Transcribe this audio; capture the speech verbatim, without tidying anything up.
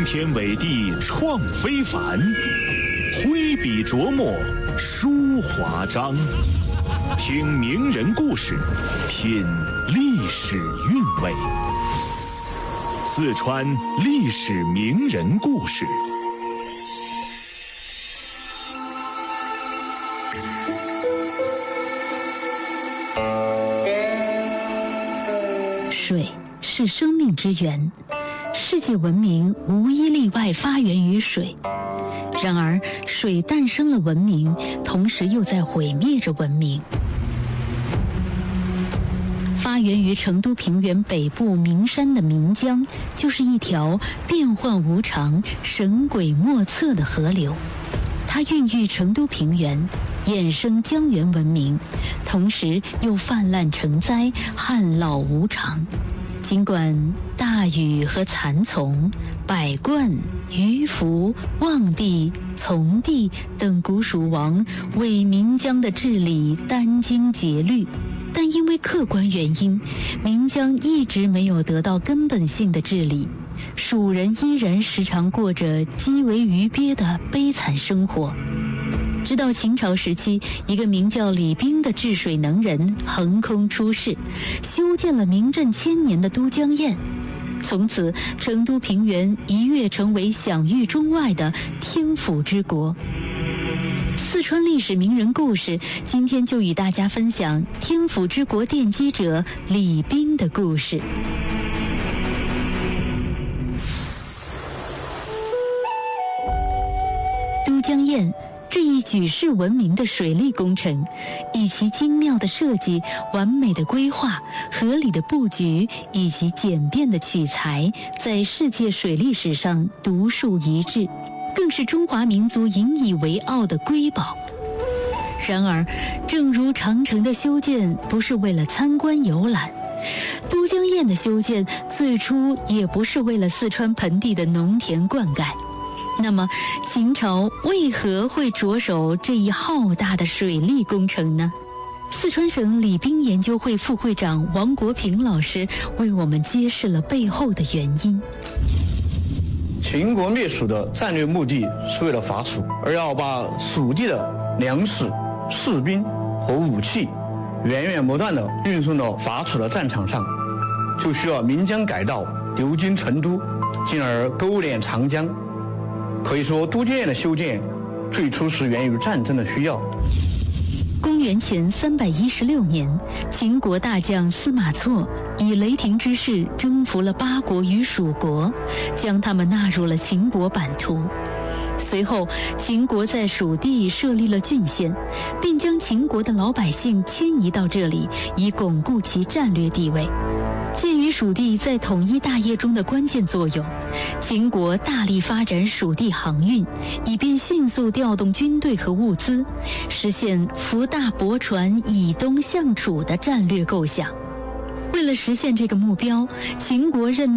天伟地创非凡，挥笔琢磨书华章。听名人故事，品历史韵味。四川历史名人故事。 水是生命之源，世界文明无一例外发源于水。然而，水诞生了文明，同时又在毁灭着文明。发源于成都平原北部名山的岷江，就是一条变幻无常、神鬼莫测的河流。它孕育成都平原，衍生江源文明，同时又泛滥成灾，旱涝无常。尽管大禹和蚕丛、百冠、鱼凫、望帝、从帝等古蜀王为岷江的治理殚精竭虑，但因为客观原因，岷江一直没有得到根本性的治理，蜀人依然时常过着鸡为鱼鳖的悲惨生活。直到秦朝时期，一个名叫李冰的治水能人横空出世，修建了名震千年的都江堰。从此，成都平原一跃成为享誉中外的天府之国。四川历史名人故事，今天就与大家分享天府之国奠基者李冰的故事。都江堰，这一举世闻名的水利工程，以其精妙的设计、完美的规划、合理的布局以及简便的取材，在世界水利史上独树一帜，更是中华民族引以为傲的瑰宝。然而，正如长城的修建不是为了参观游览，都江堰的修建最初也不是为了四川盆地的农田灌溉。那么，秦朝为何会着手这一浩大的水利工程呢？四川省李冰研究会副会长王国平老师为我们揭示了背后的原因。 秦国灭蜀的战略目的是为了伐蜀，而要把蜀地的粮食、士兵和武器源源不断地运送到伐楚的战场上，就需要岷江改道流经成都，进而勾连长江。可以说，都江堰的修建最初是源于战争的需要。 公元前三百一十六年，秦国大将司马错以雷霆之势征服了八国与蜀国，将他们纳入了秦国版图。随后，秦国在蜀地设立了郡县，并将秦国的老百姓迁移到这里，以巩固其战略地位。鉴于蜀地在统一大业中的关键作用，秦国大力发展蜀地航运，以便迅速调动军队和物资，实现扶大泊船以东向楚的战略构想。为了实现这个目标，秦国任命